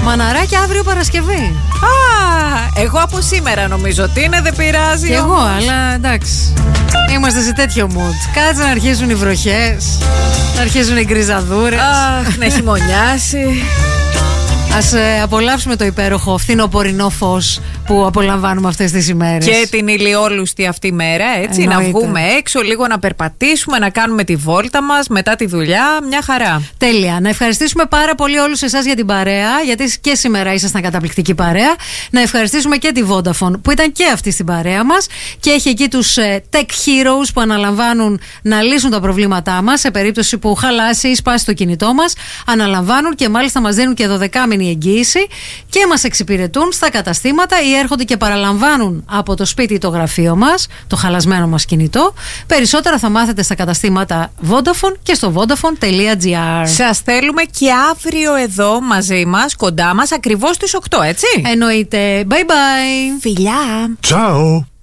Μαναράκι αύριο Παρασκευή. Εγώ από σήμερα νομίζω ότι είναι, δεν πειράζει. Και εγώ, αλλά εντάξει. Είμαστε σε τέτοιο mood. Κάτσε να αρχίσουν οι βροχές, να αρχίσουν οι γκριζαδούρες. Να χειμωνιάσει. Ας απολαύσουμε το υπέροχο φθινοπορεινό φως που απολαμβάνουμε αυτές τις ημέρες. Και την ηλιόλουστη αυτή μέρα, έτσι. Εννοείται. Να βγούμε έξω, λίγο να περπατήσουμε, να κάνουμε τη βόλτα μας μετά τη δουλειά. Μια χαρά. Τέλεια. Να ευχαριστήσουμε πάρα πολύ όλους εσάς για την παρέα, γιατί και σήμερα ήσασταν καταπληκτική παρέα. Να ευχαριστήσουμε και τη Vodafone που ήταν και αυτή στην παρέα μας και έχει εκεί τους tech heroes που αναλαμβάνουν να λύσουν τα προβλήματά μας σε περίπτωση που χαλάσει ή σπάσει το κινητό μας. Αναλαμβάνουν και μάλιστα μας δίνουν και 12μηνη εγγύηση και μας εξυπηρετούν στα καταστήματα ή έρχονται και παραλαμβάνουν από το σπίτι το γραφείο μας, το χαλασμένο μας κινητό. Περισσότερα θα μάθετε στα καταστήματα Vodafone και στο vodafone.gr. Σας θέλουμε και αύριο εδώ μαζί μας, κοντά μας, ακριβώς στις 8, έτσι. Εννοείται. Bye bye. Φιλιά. Ciao.